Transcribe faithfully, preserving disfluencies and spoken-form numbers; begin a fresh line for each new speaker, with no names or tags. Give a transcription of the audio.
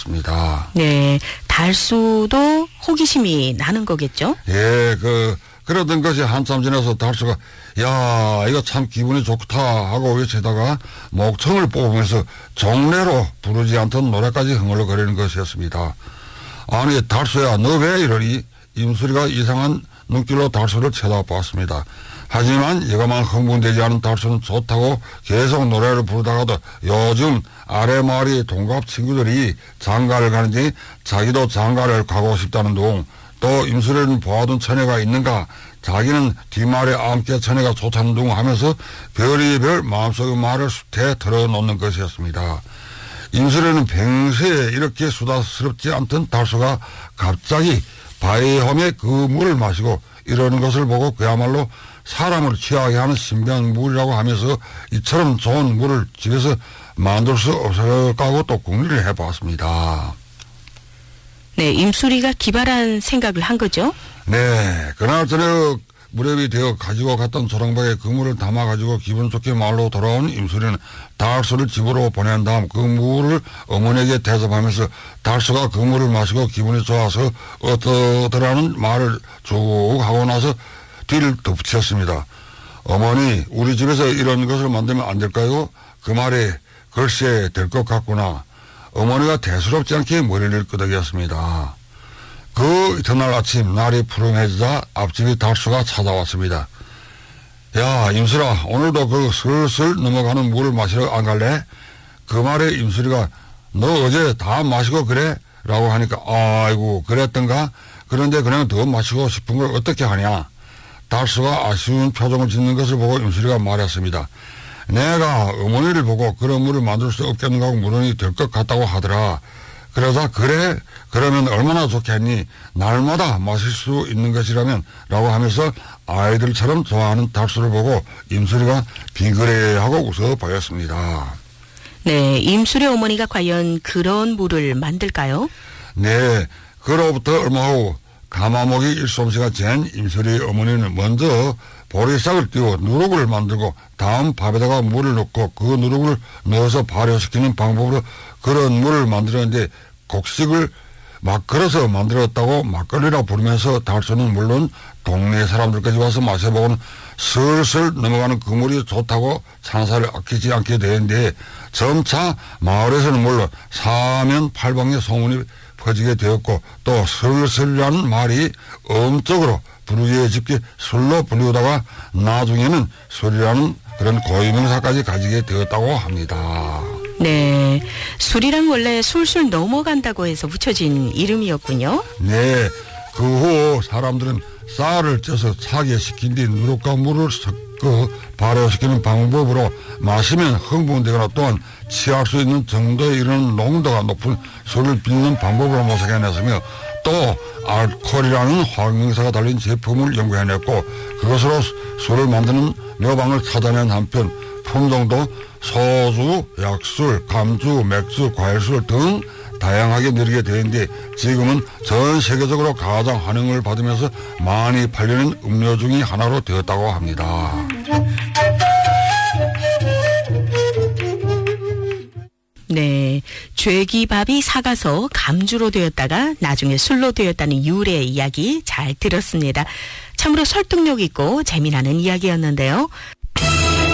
되었습니다.
네, 달수도 호기심이 나는 거겠죠?
예, 그 그러던 것이 한참 지나서 달수가 야 이거 참 기분이 좋다 하고 외치다가 목청을 뽑으면서 종례로 부르지 않던 노래까지 흥얼거리는 것이었습니다. 아니 달수야 너 왜 이러니? 임수리가 이상한 눈길로 달수를 쳐다봤습니다. 하지만 이것만 흥분되지 않은 달수는 좋다고 계속 노래를 부르다가도 요즘 아래 마을이 동갑 친구들이 장가를 가는지 자기도 장가를 가고 싶다는 둥, 또 임수리는 보아둔 처녀가 있는가, 자기는 뒷말에 암께 처녀가 좋다는 둥 하면서 별의별 마음속의 말을 수태 털어놓는 것이었습니다. 임수리는 평소에 이렇게 수다스럽지 않던 달수가 갑자기 바위험에 그 물을 마시고 이러는 것을 보고 그야말로 사람을 취하게 하는 신비한 물이라고 하면서 이처럼 좋은 물을 집에서 만들 수 없을까 하고 또 궁리를 해봤습니다.
네, 임수리가 기발한 생각을 한 거죠?
네, 그날 저녁 무렵이 되어 가지고 갔던 조랑박에 그 물을 담아가지고 기분 좋게 마을로 돌아온 임수리는 달수를 집으로 보낸 다음 그 물을 어머니에게 대접하면서 달수가 그 물을 마시고 기분이 좋아서 어떠더라는 말을 쭉 하고 나서 뒤를 덧붙였습니다. 어머니, 우리 집에서 이런 것을 만들면 안 될까요? 그 말에 글쎄 될 것 같구나. 어머니가 대수롭지 않게 머리를 끄덕였습니다. 그 이튿날 아침 날이 푸른해지자 앞집이 달수가 찾아왔습니다. 야 임수라 오늘도 그 슬슬 넘어가는 물을 마시러 안 갈래? 그 말에 임수리가 너 어제 다 마시고 그래? 라고 하니까 아이고 그랬던가? 그런데 그냥 더 마시고 싶은 걸 어떻게 하냐? 달수가 아쉬운 표정을 짓는 것을 보고 임수리가 말했습니다. 내가 어머니를 보고 그런 물을 만들 수 없겠는가 하고 물론이 될 것 같다고 하더라. 그러자 그래? 그러면 얼마나 좋겠니? 날마다 마실 수 있는 것이라면 라고 하면서 아이들처럼 좋아하는 달수를 보고 임수리가 빙그레하고 웃어 보였습니다.
네, 임수리 어머니가 과연 그런 물을 만들까요?
네, 그로부터 얼마 후 가마목이 일솜씨가 잰 임수리 어머니는 먼저 보리싹을 띄워 누룩을 만들고 다음 밥에다가 물을 넣고 그 누룩을 넣어서 발효시키는 방법으로 그런 물을 만들었는데 곡식을 막 걸어서 만들었다고 막걸리라 부르면서 달수는 물론 동네 사람들까지 와서 마셔보고는 슬슬 넘어가는 그 물이 좋다고 찬사를 아끼지 않게 되는데 점차 마을에서는 물론 사면 팔방에 소문이 퍼지게 되었고 또 슬슬이라는 말이 엄적으로 부르기에 짙게 술로 불리우다가 나중에는 술이라는 그런 고유명사까지 가지게 되었다고 합니다.
네, 술이란 원래 술술 넘어간다고 해서 붙여진 이름이었군요.
네, 그 후 사람들은 쌀을 쪄서 차게 식힌 뒤 누룩과 물을 섞어 발효시키는 방법으로 마시면 흥분되거나 또한 취할 수 있는 정도에 이르는 농도가 높은 술을 빚는 방법으로 모색해냈으며 또 알코올이라는 화학명사가 달린 제품을 연구해냈고 그것으로 술을 만드는 묘방을 찾아낸 한편 품종도 소주, 약술, 감주, 맥주, 과일술 등 다양하게 누리게 되는데 지금은 전 세계적으로 가장 환영을 받으면서 많이 팔리는 음료 중의 하나로 되었다고 합니다.
네, 죄기밥이 사가서 감주로 되었다가 나중에 술로 되었다는 유래 이야기 잘 들었습니다. 참으로 설득력 있고 재미나는 이야기였는데요.